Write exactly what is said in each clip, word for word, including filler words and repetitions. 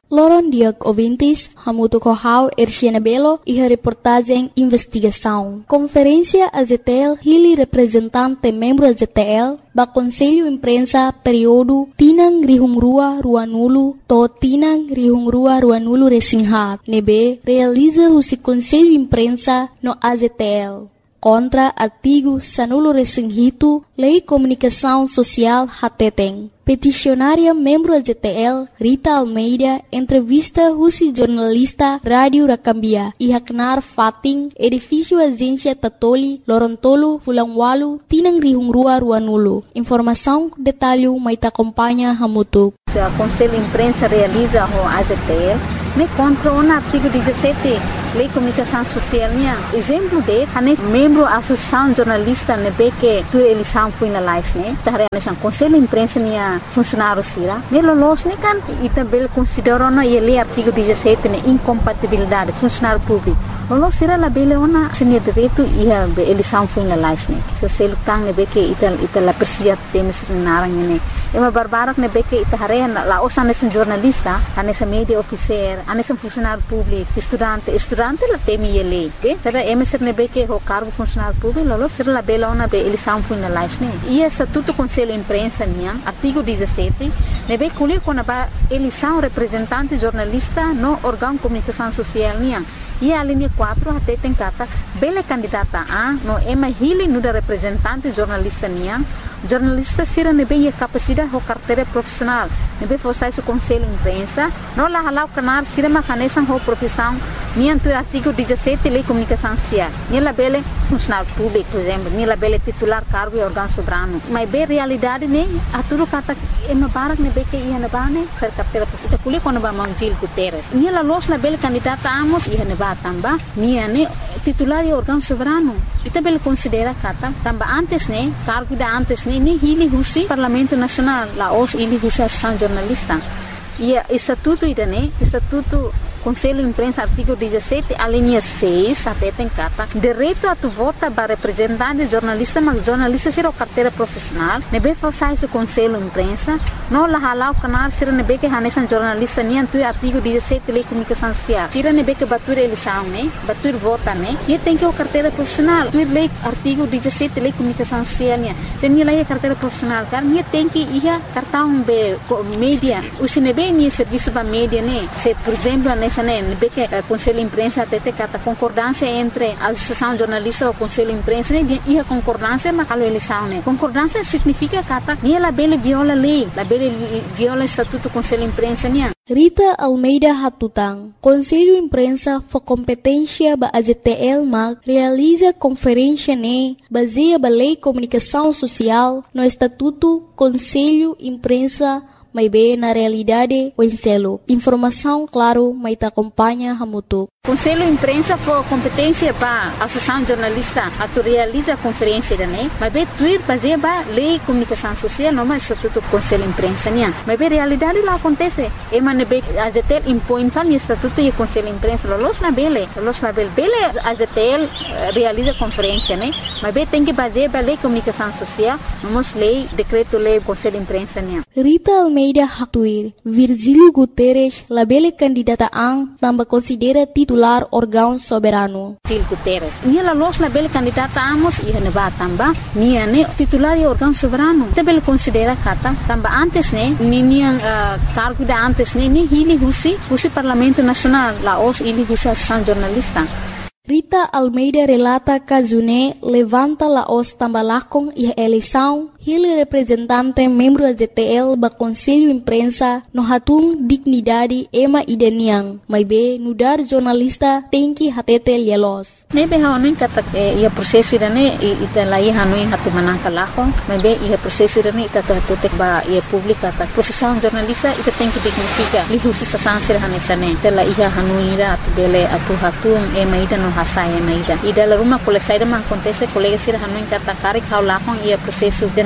Loron Diag Ouvintes, Hamuto Kohau, Erciana Belo e a reportagem Investigação. Conferência A Z T L, Hili representante membro A Z T L, ba Conselho Imprensa período Tinang Rihungrua Ruanulu, to Tinang Rihungrua Ruanulu Resinghat, nebe realiza o Conselho Imprensa no A Z T L. Contra artigo Sanulo Resinghito, Lei Comunicação Social Hateteng. Peticionária membro A Z T L, Rita Almeida, entrevista Rusi jornalista Rádio Rakambia, Ihaknar Fating, edifício Agência Tatoli, Lorontolo, Fulangwalu, Tinang Rihungrua Ruanulu. Informação, detalhe, maita acompanha Hamutuk. O Conselho Imprensa realiza o A Z T L, me contra o artigo dezessete, Lei Comunicação Social, minha exemplo de, a membro da Associação Jornalista, ne que tu eleição foi na live, né? Tá realizando Conselho Imprensa, minha funcionário sira, me lolos, né, kan? E também considerou na lei artigo dezessete, né, incompatibilidade funcionário público. Lolos sira la bele ona senia direito e a eleição foi na live, né? Se você lutar, né, que ita ita la persia temes narang, né? É uma barbara que nebe que itaharé lá os anessen jornalista, anessen media officer, anessen funcionário público, estudante, estudante la temi ele, que será emeser nebe que o cargo funcionário público, lolo será la bela ona be eleição foi na laisne. E estatuto Conselho Imprensa nia, artigo dezessete, nebe colher quando a eleição representante jornalista no órgão comunicação social nia. E a linha quatro até tem cata bela candidata a no ema hili no da representante jornalista nia. Jornalista sira nebe a capacidade ou carteira profissional nebe forçar o Conselho Imprensa não lá halau canar sira macanesan ou profissão nia tu artigo dezessete Lei Comunicação Social nia la bele funcionário público por exemplo nia la bele titular cargo e órgão soberano mas bem realidade né a tudo cata ema barak nebe que ia na bane ser carteira profissional kuli quando ba Mangil Guterres nia la los la bele candidata amos ia na ba tamba nia ne titular e órgão soberano ita bele considera kata tamba antes né cargo da antes ini hili husi Parlamento Nacional la os hili husi Associação Jornalista e estatuto ida né estatuto Conselho Imprensa artigo dezessete a linha seis até tem cata direito a tu vota para representante jornalista mas jornalista ser o carteira profissional nebe forçar o Conselho Imprensa não la halau canal ser nebe que hanesan jornalista nem tu artigo dezessete Lei Comunicação Social ser nebe que batur eleição né batur vota né e tem que o carteira profissional tu lei artigo dezessete Lei Comunicação Social né se nem lei carteira profissional car nem tem que ia cartão be mídia o se nebe nem serviço ba mídia né se por exemplo nebe que o Conselho Imprensa até tem cata concordância entre a Associação Jornalista e o Conselho Imprensa né e a concordância mas a eleição né concordância significa cata nem ela bele viola lei la bele viola estatuto Conselho Imprensa né. Rita Almeida Hatutang, Conselho Imprensa for competência ba A Z T L mag realiza conferência né baseia ba Lei Comunicação Social no estatuto Conselho Imprensa mas bem na realidade o enselo. Informação, claro, mas te acompanha Hamutuk. Conselho Imprensa for competência para a Associação Jornalista a tu realiza a conferência da né mas bem tuir fazer ba Lei Comunicação Social não mais estatuto Conselho Imprensa né mas bem realidade lá acontece e mas nebe A Z T L impõe tal estatuto e Conselho Imprensa los na bele los na bele bele A Z T L realiza conferência né mas bem tem que fazer ba Lei Comunicação Social vamos lei decreto lei Conselho Imprensa né. Rita Almeida Hatuir, Virgílio Guterres, la bele candidata ang tambah considera titular órgão soberano. Virgílio Guterres, nia la los la bele candidata amos e neba tamba, nia ne titular e órgão soberano. Te bele considera kata tamba antes ne, ni nia uh, cargo da antes ne, ni hili husi, husi Parlamento Nacional, la os hili husi Associação Jornalista. Rita Almeida relata que June levanta la os tambalakong e a eleição Hili representante membro da Z T L ba Conselho Imprensa no hatung dignidade ema idaniang, mas be nudar jornalista tem que hatete lielos. Nebe haonin kata ia proseso idane ita lai hanuin hatu manangka lako, mas be ia proseso idane ita hatutek ba ia publika ta profissão jornalista ita tem que dignifica lihusi sasansir hanesane ita la ia hanuira atu bele atu hatung ema ida no hasai ema ida ida la rumah kolesai da man kontese kolega sir hanuin kata karik hau lakong ia proseso idane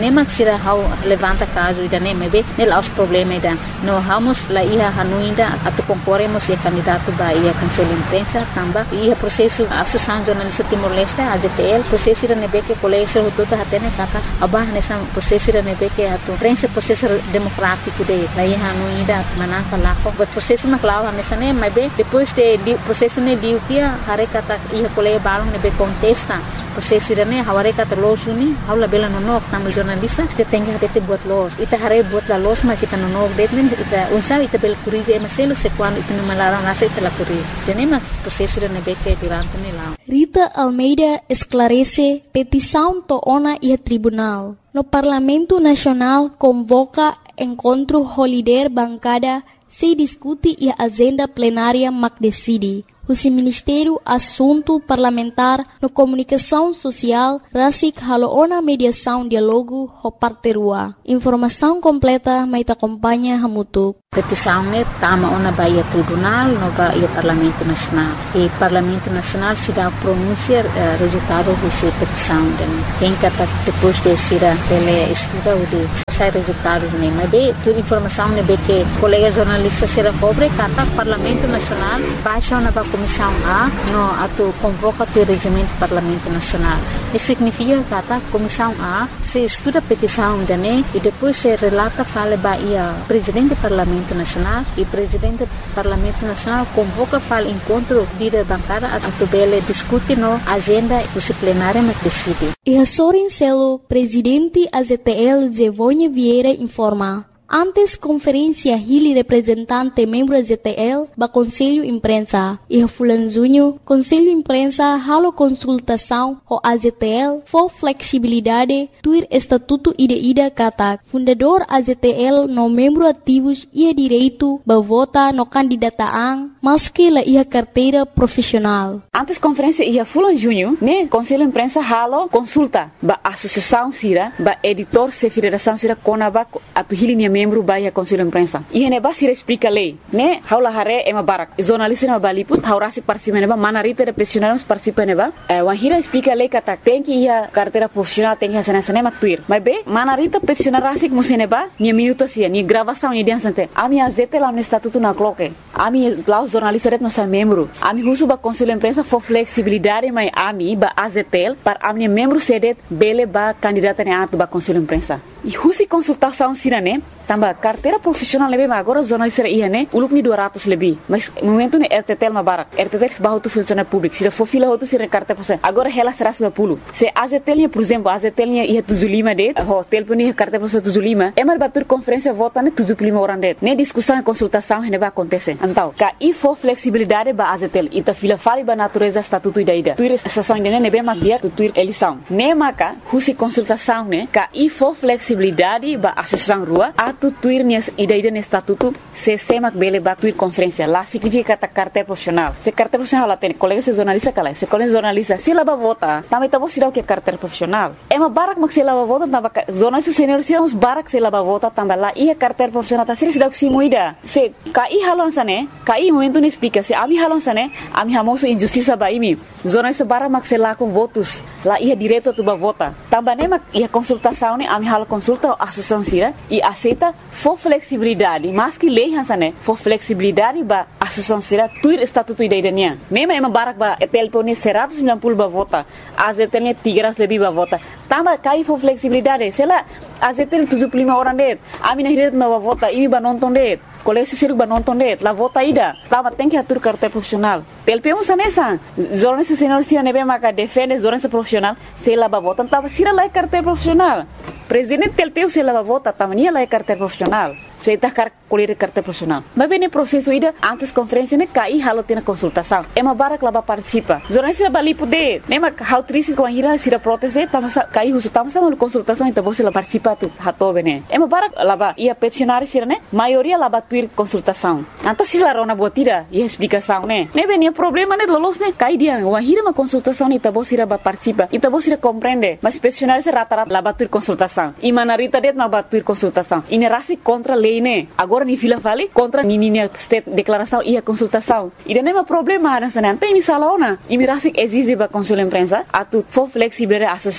nema sira hau levanta caso ida nema be nel aos problema ida no hamos la ia hanuinda atu concorremos e candidato ba ia cancela imprensa tamba ia processo associação jornalista Timor-Leste A Z T L processo ida nebe que colega hututa hatene kata abah nessa processo ida nebe que atu prensa processo democrático de la ia hanuinda manaka lako but processo na clava nessa ne mas be depois de processo ne liu tia hare kata ia colega balong nebe contesta processo ida ne haware kata losuni haula bela nonok tamu jornalista kita tengah tete buat los ita hare buat la los ma kita nonok detnen ita unsa ita bel curize e maselo se quando ita malara nasa ita la curize tenema processo ida nebe que tirante ne la Rita Almeida esclarece petição toona e tribunal. No Parlamento Nacional convoca encontro holiday bancada se discute e agenda plenária mac decide. O Ministério Assunto Parlamentar no Comunicação Social Rasik Haloona Mediação Dialogo Hoparterua. Informação completa mai acompanha Hamutuk. Petição ne tama ona baia tribunal no baia Parlamento Nacional. E Parlamento Nacional se dá pronunciar uh, resultado dessa petição. Tem que depois de ser ele estuda o de sai resultado ne mas be toda informação ne be que colega jornalista será cobre kata Parlamento Nacional baixa na comissão A no ato convoca o regimento Parlamento Nacional. Isso significa kata comissão A se estuda a petição dane e depois se relata fala baia presidente do Parlamento Nacional e presidente do Parlamento Nacional convoca fala encontro líder bancada ato bele discute no agenda plenária mas decide. E a Sorin Celo, presidente A Z T L Zevonha Vieira informa. Antes conferência Hili representante membro Z T L ba Conselho Imprensa e a Fulanzunho Conselho Imprensa halo consultação o A Z T L for flexibilidade tuir estatuto ida ida kata fundador A Z T L no membro ativos ia direito ba vota no candidataan maski la ia carteira profissional. Antes conferência ia Fulanzunho ne Conselho Imprensa halo consulta ba associação sira ba editor se federação sira konaba atu Hili membro baia Conselho Imprensa. E ne basira explica lei, né? Haula hare ema barak. Jornalista na baliput haurasi participa neba manarita de profissionais participa neba. Eh, wahira explica lei kata tem que ia carteira profissional tem que ser nessa nema tuir. Mas be manarita profissional rasik museneba ni minuto sia ni gravação ni dia sante. Ami A Z T lá no estatuto na cloque. Ami lá os jornalistas ret nossa membro. Ami husu ba Conselho Imprensa for flexibilidade mai ami ba A Z T L para ami membro sedet bele ba candidata ne atu ba Conselho Imprensa. E husi consultação sirane tamba carteira profissional lebe ma agora jornalista ia ne uluk ni dua ratus lebih mas momento ne R T T L ma barak R T T L bahu tu funcionário público sira for fila hotu sira carteira profissional agora ela seratus lima puluh se A Z T L por exemplo A Z T L ia tujuh puluh lima det hotel pun ia carteira profissional tujuh puluh lima emar batur conferência vota ne tujuh puluh lima orang det ne discussão e consultação ne ba acontece então ka i for flexibilidade ba A Z T L ita fila fali ba natureza estatuto ida ida tuir estação ne ne be ma dia tuir eleição ne maka husi consultação ne ka i for flexibilidade ba associação rua atu tuir ni ida ida ne estatuto se semak bele ba tuir conferência lá significa ta carteira profissional se carteira profissional lá tem colega se jornalista kala se colega jornalista se lá ba vota também tá você dá o que carteira profissional é uma barak mak se lá ba vota tamba jornalista senior se uns barak se lá ba vota tamba lá ia carteira profissional tá se dá o que se muida se kai halon sane kai momento ne explica se ami halon sane ami hamoso injustiça ba imi jornalista barak mak se lá com votos lá ia direto tu ba vota tamba ne mak ia consultação ne ami halo consulta associação sira e aceita for flexibilidade mas que lei hansane for flexibilidade ba associação sira tuir estatuto ida idania mesmo ema barak ba telpone seratus sembilan puluh ba vota A Z T L tiga ratus lebih ba vota tamba kai for flexibilidade sela A Z T L tujuh puluh lima orang det ami na hiret ba vota imi ba nonton det kolesi siru ba nonton det la vota ida tamba tem que atur carteira profissional telpemos anessa jornalista senior sira nebe maka defende jornalista profissional sela ba vota tamba sira la carteira profissional presidente telpeu se lava vota tamania la carteira profissional se tá car colher carteira profissional mas bem processo ida antes conferência ne cai halo tem consultação é uma barak laba participa jornalista bali poder nem ma how triste com a ira sira proteste tamo cai uso tamo sama consultação então você la participa tu hato bene é uma barak laba ia peticionário sira ne maioria laba tuir consultação então se la rona botira e explicação ne ne bem problema ne lolos ne cai dia uma ira uma consultação então você la participa então você compreende mas peticionário se rata laba tuir consultação e manarita det ma batuir consultação e ne rasi contra lei ne agora ni fila fali contra ni ni state declaração e a consultação e não é problema nessa não tem misalaona e me rasi exige ba Conselho Imprensa atu for flexibilidade associação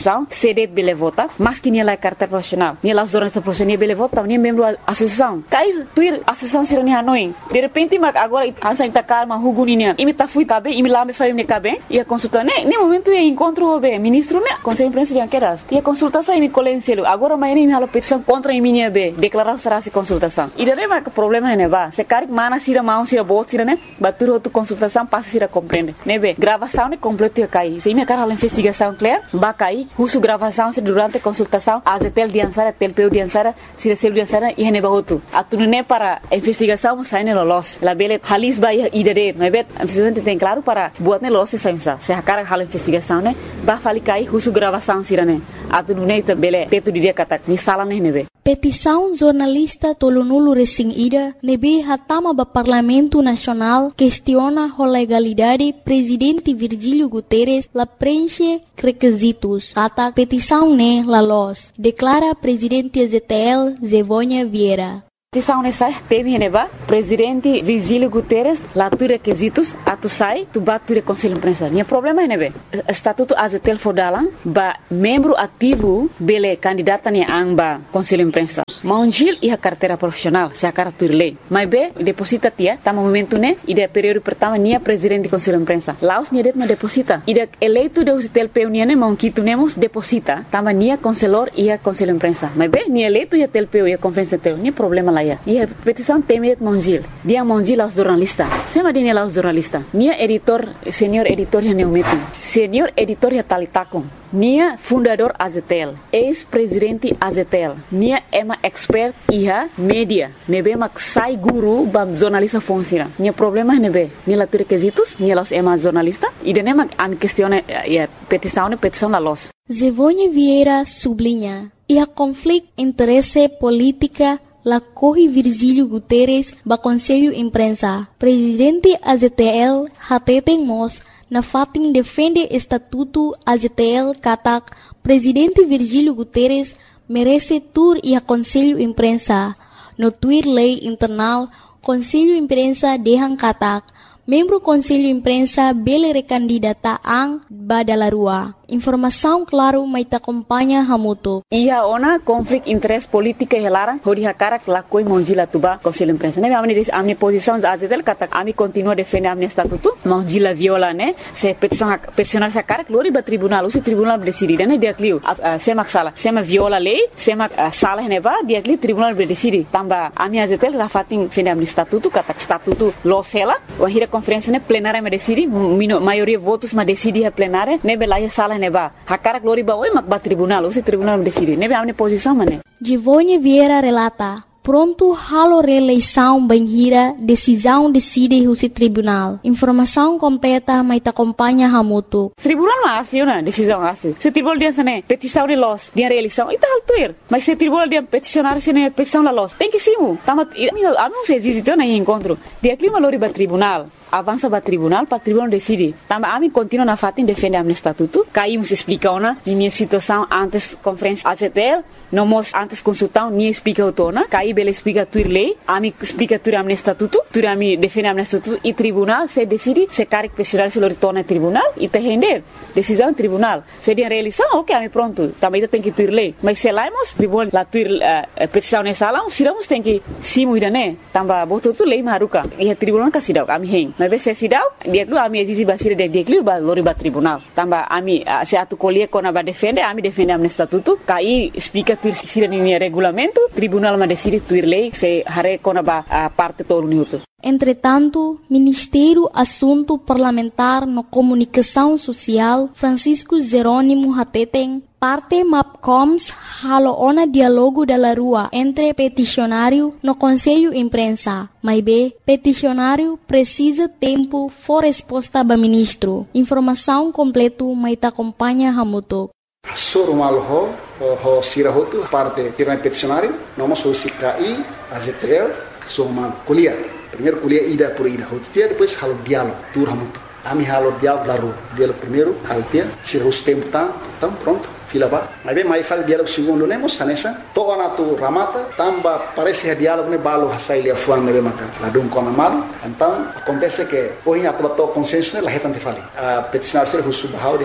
sede bele vota, mas que nia lá carteira profissional, nia lá os jornalistas profissionais bele vota, nia membro da associação. Cai tuir associação sira nia Hanoi. De repente, mas agora ansa ita calma huguninia, imi ta fui cabe, imi lá me faz me cabe, e a consulta ne, ne momento e encontro o be ministro ne, conselho presidencial queras. E a consultação imi colencielo. Agora mas imi halo petição contra imi nia be, declarar será se consultação. E daí mas problema é ne ba, se cari mana sira mão sira bot sira ne, batur outro consultação passa sira compreende. Ne be, gravação ne completo e cai. Se imi cara halo investigação clear, ba cai, husu gravação se durante consultação, a tel diansara, tel peu diansara, sira sel diansara e ne ba outro. Atunu ne para investigação sai ne lolos. La bele halis ba idade, ne be, a presidente tem claro para buat ne lolos sai sa. Se a cara halo investigação ne, ba fali cai husu gravação sira ne. Atunu ne ta bele teto dia kata ni sala ne ne be. Petição jornalista Tolonulu Resing Ida nebe hatama ba Parlamento Nacional questiona a legalidade presidente Virgílio Guterres la preenche requisitos. Kata petição ne la los, declara presidente A Z T L Zevônia Vieira. Petição nessa teme neba presidente Virgílio Guterres lá tu requisitos atu sai tu bat tu conselho imprensa. Nia problema é nebe estatuto A Z T L fodalang ba membro ativo bele candidata ni amba conselho imprensa. Maunjil e a carteira profissional se a cara tu lei. Mas be deposita tia tá momento ne ide período pertama nia presidente conselho imprensa. Laos nia det ma deposita. Ide eleito de O Z T L P nia ne maunquito nemos deposita tama nia conselor e a conselho imprensa. Mas be nia eleito e a T L P e a conferência teu nia problema lá. E a petição teme Mongil. Dia Mongil aos jornalistas. Sema dia aos jornalistas. Nia editor, senhor editor ya neumetum. Senhor editor ya talitakon. Nia fundador A Z T L. Ex-presidente A Z T L. Nia ema expert iha media. Nebe mak sai guru bam jornalista fonsira. Nia problema nebe. Nia la requisitos, nia los ema jornalista. E de nema am questione a petição ne petição la los. Zevônia Vieira sublinha. E a conflito interesse política la corre Virgílio Guterres ba Conselho Imprensa. Presidente A Z T L hateten mos na fatin defende estatuto A Z T L katak Presidente Virgílio Guterres merece tur e a Conselho Imprensa. No tweet lei internal Conselho Imprensa dehan katak membro Conselho Imprensa bele recandidata ang badalarua. Informação claro mai ta acompanha hamuto. Ia ona conflito interesse política e lara hori hakara la koi monjila tuba Conselho Imprensa. Ne amni a minha posição A Z T L kata ami continua defender a minha estatuto. Monjila viola ne se petição peticionar sa cara glori ba tribunal, o tribunal decidir ne dia clio. Se mak sala, se ma viola lei, se mak sala ne ba dia clio tribunal decidir. Tamba a minha A Z T L rafatin defender a minha estatuto kata estatuto lo sela, o hira conferência ne plenária me decidi, maioria votos ma decidi a plenária, ne belaya sala ne ba. Hakara glori ba oi mak ba tribunal, o tribunal decidi. Ne be amne posição mane. Zevônia Vieira relata. Pronto halo reeleição banhira, decisão decide o tribunal. Informação completa mai ta acompanha hamuto. Tribunal ma asli una decisão asli. Se tribunal dia sane petição de los, dia reeleição, ita altuir. Mas se tribunal dia peticionar sene petição la los, tem que simu. Tama amigo se existe na encontro. Dia clima lori ba tribunal. Avança para tribunal, para tribunal decide. Tamba ami continua na fatin defende a estatuto. Caímos explica ona, minha situação antes conferência A Z T L, não mos antes consultão, nem explica o tona. Caí bela explica tuir lei, ami explica tuir a estatuto, tuir ami defende a estatuto e tribunal se decide se carga pessoal se retorna tribunal e te render. Decisão tribunal. Se dia realização, ok, ami pronto. Também tem que tuir lei. Mas se laimos, tribunal la tuir uh, petição nessa sala, siramos tem que simu ida né. Tamba botou tu lei maruka. E a tribunal kasidau ami hen. Mas se sidau dia dulu ami exisi basir dia dia ba lori ba tribunal tamba ami se atu colher kona ba defende ami defende am estatuto kai explica tu sira ni regulamento tribunal ma decide tu lei se hare kona ba parte todo minuto. Entretanto, Ministério Assunto Parlamentar no Comunicação Social Francisco Jerônimo Hateten parte MAPCOMS halo ona dialogo da rua entre peticionário no Conselho Imprensa. Mas be, peticionário precisa tempo for resposta ba ministro. Informação completo mai ta acompanha hamuto. Sorumal ho ho sirahotu parte tirna peticionário, nós somos C K I, A Z T L, somos kuliah. Primeiro kuliah ida por ida, hotia depois halo diálogo, tur hamuto. Ami halo diálogo da rua. Diálogo primeiro, altia, sirahus tempo tam, tam pronto. Fila ba, mas bem mais faz diálogo segundo nemos sanessa. Toda na tu ramata, tamba parece que diálogo ne balo hasai lia fuang nebe makan. Ladung kona malu. Então acontece que hoje a tua tua consciência la hetante fali. A peticionar ser husu bahau dengan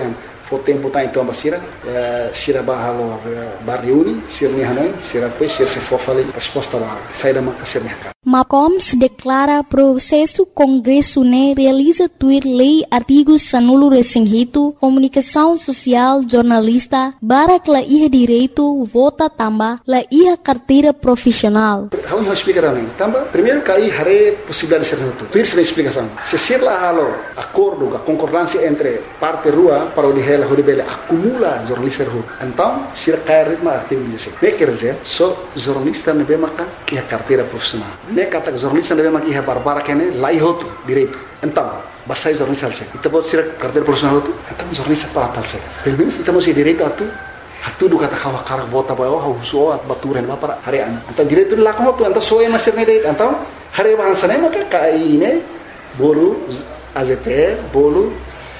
o tempo tá então basira sira bahalo barriuni sira ni hanoi sira depois sira se fofali resposta lá sai da manca sira cá Macoms declara processo Congresso né realiza tuir lei artigos sanulo resinghito comunicação social jornalista barak la iha direito vota tamba la iha carteira profissional. How you explicar não? Tamba primeiro cai hare possibilidade de ser noto. Tuir sem explicação. Se ser lá halo acordo a concordância entre parte rua para o de ela horibele acumula jornalista rua. Então sira cai ritmo artigo dezessete. Ne quer dizer só jornalista ne bemaka que a carteira profissional. Ne kata jornalista ne bemaka que a barbara que ne lá ihoto direito. Então basai jornalista alse. Então pode ser carteira profissional tu. Então jornalista para tal se. Pelo menos então se direito a tu. Hatu do kata kawa karak bota bayo hauso at baturan ba para harian. Então direito lá como tu então só é master ne direito. Então hari bahasa ne maka kai ne bolu A Z T L bolu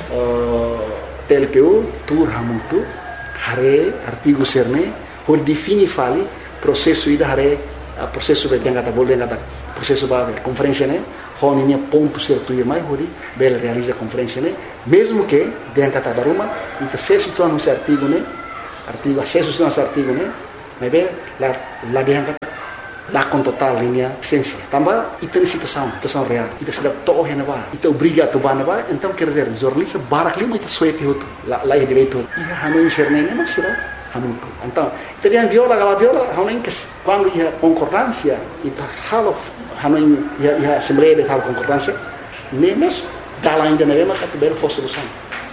T L P U tur hamutu hare artigo serne por defini fali processo ida hare processo be yang kata boleh kata processo ba conferência ne honi ne ponto certo ir mai hori bel realiza conferência ne mesmo que yang kata baruma ita sesu tu anu artigo ne artigo acesso se nosso artigo ne mas be la la yang kata lá com total linha essência também e tem situação situação real e tem sido todo o nova e tem obrigado a nova então quer dizer jornalista barak lima itu suete outro lá lá é direito e hanu inserne nem mas será hanu então teriam viola gala viola hanu que quando ia concordância e tá halo hanu ia ia assembleia de tal concordância nem mas dá lá ainda não é mas que bem fosse solução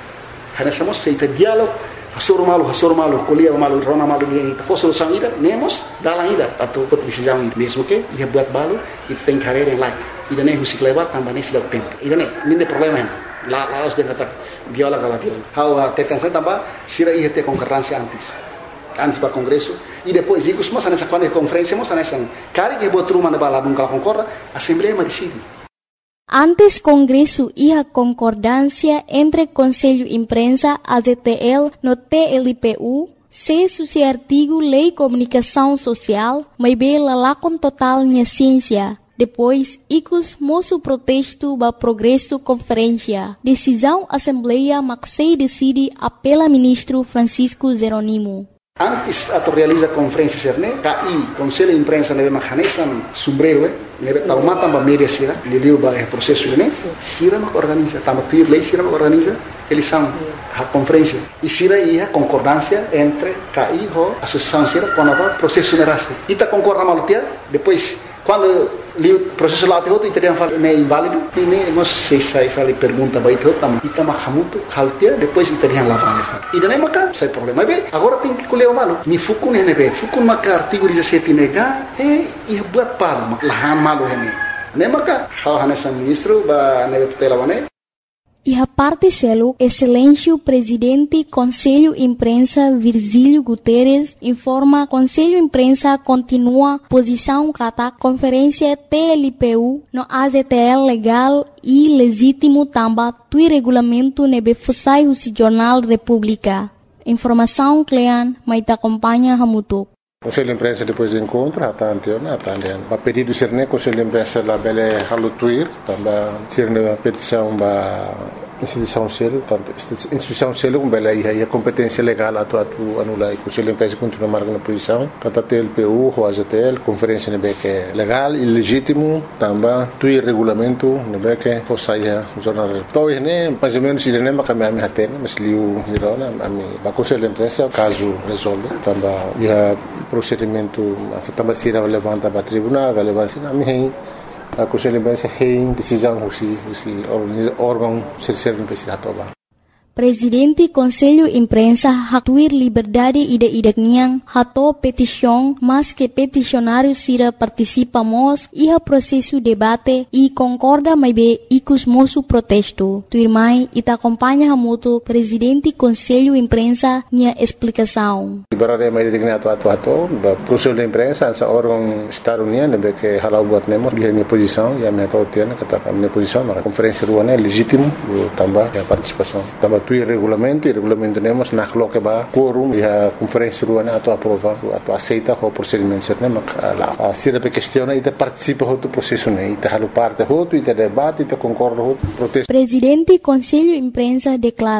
hanu somos seita diálogo Hasur malu, hasur malu, kuliah malu, rona malu dia itu. Fosse solução ida, nemos dalam ida atau decisão ida. Mesmo que ia buat balu, itu tem carreira yang lain. Ida nem musik lewat tambah nem sudah tempo. Ida nem, nem problema ini. Lá lá os dia kata viola kala viola. How tekan saya tambah sira ia ter concorrência antes. Antes para congresso e depois ikus mas nessa quando conferência mas nessa cari que botou uma na bala nunca concorda, assembleia mas decide. Antes Congresso iha concordância entre Conselho Imprensa, A Z T L, no T L P U, se suci artigo Lei Comunicação Social, mas bela lá com total minha ciência. Depois, icos moço protesto ba progresso conferência. Decisão Assembleia Maxei decide apela ministro Francisco Jeronimo. Antes atau realiza conferência serne, K I Conselho de Imprensa nebe makanesan sombrero eh, nebe tauma tamba media sira, liliu ba processo ne, sira mak organiza, tamba tuir lei sira mak organiza, eles são a conferência e sira ia concordância entre K I ho associação sira com a processo nerase. Ita concorda malutia, depois quando o processo lá tem teriam falado é inválido e nem nós se sai fala pergunta vai ter tam e tam hamuto haltia depois teriam lá vale e nem maca sai problema bem agora tem que colher o malo me fukun ne be fukun maca artigo dezessete nega e e buat par lahan malo hene nem maca how hanesa ministro ba ne tutela wane. E a parte selo, Excelêncio Presidente Conselho Imprensa Virgílio Guterres informa Conselho Imprensa continua posição kata Conferência T L P U no A Z T L legal e legítimo tamba tui regulamento nebe fusai husi Jornal República. Informação Clean, maita acompanha Hamutuk. Conselho de Imprensa depois do encontro, até anteontem, até anteontem. Para pedido ser né, Conselho de Imprensa lá bele halutuir, também ser né petição ba instituição selo, tanto instituição selo como bele aí a competência legal atu atu anula e Conselho de Imprensa continua marcando posição, kata T L P U, o A Z T L, conferência né que é legal e legítimo, também tuir regulamento né que fosse aí o jornal. Então né, mais ou menos ele nem mais me me atende, mas liu hirona a mim, ba Conselho de Imprensa caso resolve, também ia procedimento também se levanta para tribunal, relevância na minha a Conselho de Imprensa tem decisão husi husi órgão serve para se atobar. Presidente Conselho Imprensa hatuir liberdade ida idakniang hato petição, mas que peticionário sira participamos iha processo debate e concorda mais be ikus moço protesto. Tuirmai ita acompanha hamuto Presidente Conselho Imprensa nia explicação. Liberdade mais digna atu atu atu, Conselho de Imprensa essa órgão Estado Unido be que halau buat nemo dia minha posição e a minha tautiana kata minha posição na conferência ruana é legítimo também a participação. Também tu regulamento e regulamento temos na coloca ba quorum e a conferência ruana atau aprova atau aceita o procedimento certo mak lá a sira pe questiona e participa do processo né e halu parte hoto e debate e concorda hoto protesto. Presidente Conselho Imprensa declara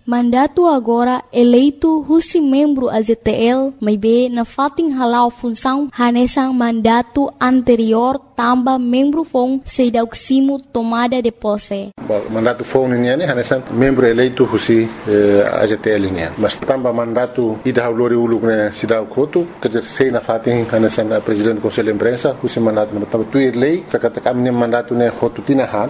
Mandato agora eleito husi membro A Z T L, may be na fating halau função hanesang mandato anterior tamba membro fong sedauksimo tomada de posse. Mandato fong niya ni hanesang membro eleito husi A Z T L niya. Mas tamba mandato ida lori uluk ne sidaw koto kajer sei na fating hanesang presidente conselho imprensa husi mandato na tamba tuir lei kakata kami mandato ne hotu tinahan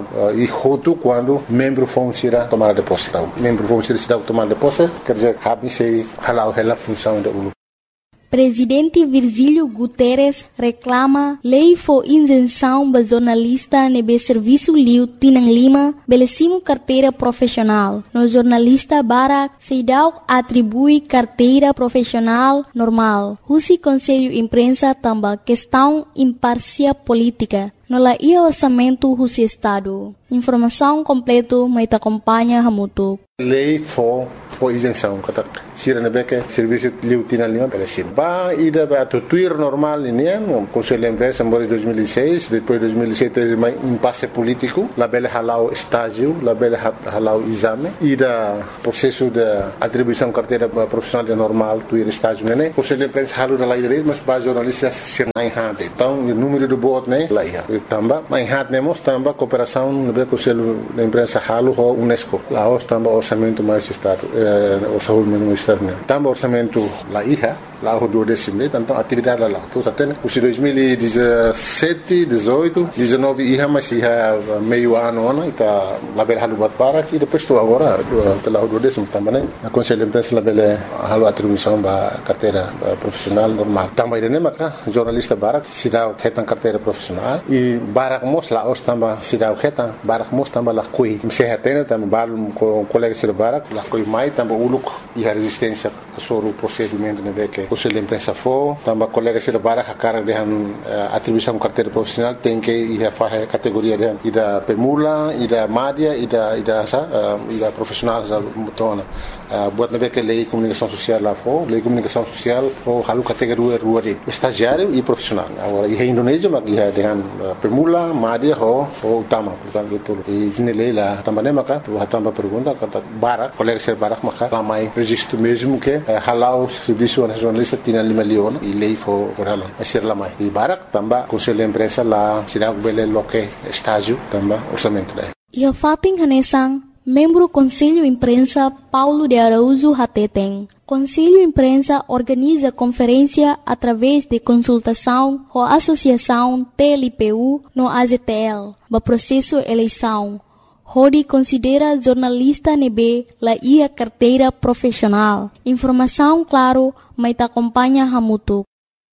e hotu quando membro fong sira tomada de posse. Membro vão ser cidade tomar de posse, quer dizer, cabe se halau ela função da U L U. Presidente Virgílio Guterres reclama lei for isenção ba jornalista nebe serviço liu tinang lima belesimo carteira profissional. No jornalista Barak Seidau atribui carteira profissional normal. Husi Conselho Imprensa tamba questão imparcial política. No la ia orçamento husi Estado. Informação completo mai te acompanha hamutu. Lei for for isenção kata sira nebeke serviço liu tinang lima belesim. Ba ida ba tuir normal ini no Conselho Imprensa em dois mil e seis, depois dois mil e sete teve mais impasse político, la bele halau estágio, la bele halau exame, ida processo de atribuição carteira profissional de normal tuir estágio né. Conselho Imprensa halu da lei mas ba jornalistas sir nai hade. Então o número de bot né lá ia. Tamba mai hat nemos tamba cooperação no Conselho de Imprensa halu ho UNESCO. Lá os tamba orçamento mais estado, o orçamento externo. Tamba orçamento lá ia, lá o do décimo, então atividade lá. Então até o dois mil e dezessete, dezoito, dezenove ia mas ia meio ano ano ita lá bel halu bat para e depois tu agora lá o do décimo tamba né. A Conselho de Imprensa lá bel halu atribuição ba carteira profissional normal. Tamba ide né maka jornalista Barak sidau ketan carteira profissional e Barak mos lá os tamba sidau ketan Barak mos tamba lá kui sehatena tamba balum com colega sir Barak lá kui mai tamba uluk e a resistência sobre o procedimento né que Conselho de Imprensa for tamba colega sir Barak a cara de atribuição carteira profissional tem que ir a fazer categoria de ida permula ida média ida ida sa ida profissional za mutona buat nabe que lei comunicação social lá for lei comunicação social for halu categoria rua de estagiário e profissional agora e Indonésia mas ia dengan permula média ho ho utama portanto itu e ini lei lá também maka tu tamba pergunta kata Barak colega ser Barak maka ramai registro mesmo que halau serviço a jornalista tinha lima leon e lei for por halau a ser lamai e Barak tamba Conselho de Imprensa lá sirag bele loke estágio tamba orçamento daí ia fating hanesang membro Conselho Imprensa Paulo de Araújo Hateteng. Conselho Imprensa organiza conferência através de consultação com a Associação T L P U no A Z T L, no processo eleição. Rodi considera jornalista nebe la ia carteira profissional. Informação claro, mas te acompanha hamutu.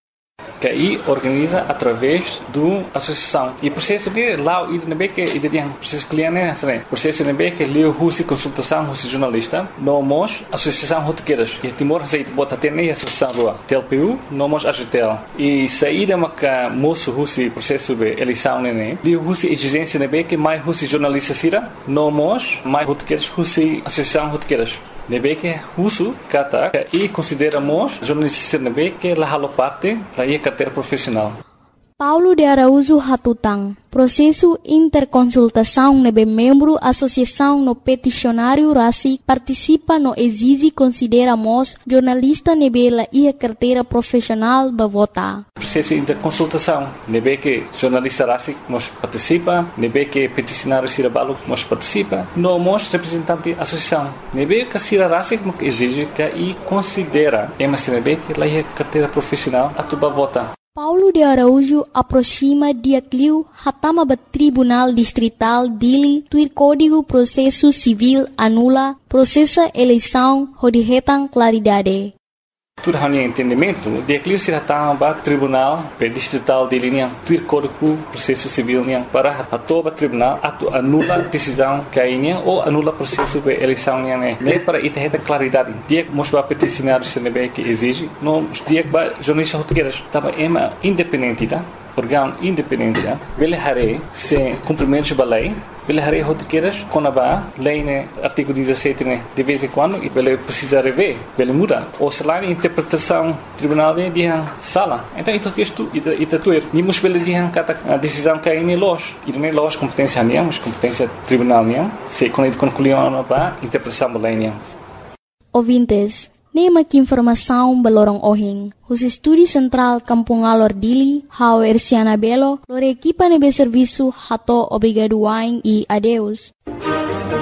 Que aí organiza através do associação e processo de lá o I D N B que ideia processo cliente né processo I D N B que leu husi consultação husi jornalista nomos associação rotequeiras que Timor Receita bota até nem associação rua T L P U nomos A G T L e saída maca moço husi processo de eleição né leu husi exigência I D N B que mais husi jornalista sira nomos mais rotequeiras husi associação rotequeiras Nebe que uso kata e consideramos jornalista nebe que la halo parte da ia carteira profissional. Paulo de Araújo Hatutang, processo interconsultação nebe membro associação no peticionário Rasi participa no exige consideramos jornalista nebe la ia carteira profissional ba vota. Processo interconsultação nebe que jornalista Rasi nos participa, nebe que peticionário Sirabalo nos participa, nomos representante associação nebe que Sira Rasi nos exige que e considera emas nebe que la ia carteira profissional atuba vota. Paulo de Araújo aproxima dia cliu hatama ba Tribunal Distrital Dili tuir Código Processo Civil anula processa eleição hodihetang claridade. Tudo hanya entendimento, dia cliu se hatama ba Tribunal Distrital Dili niang tuir Código Processo Civil niang para atoba tribunal atu anula decisão kainya ou anula processo de eleição niang ne para iterhetang claridade. Dia mos ba peticionário se nebe que exige no dia ba jornalista rotequeiras tava ema independente tá órgão independente, ele haré se cumprimento da lei, ele haré rotiqueiras com a lei, né, artigo dezessete, né, de vez em quando, e ele precisa rever, ele muda. Ou se lá a interpretação tribunal de dia sala. Então, isso texto, isso é tudo. Nimos ele dia a decisão que é em loja. E não é loja competência nenhuma, mas competência tribunal nenhuma. Se quando ele concluiu a interpretação da lei nenhuma. Ouvintes, nema que informação balorong ohing. Os estúdios central Kampung Alor Dili, Hau Erciana Belo, lore equipa nebe serviço hato obrigado waing e adeus.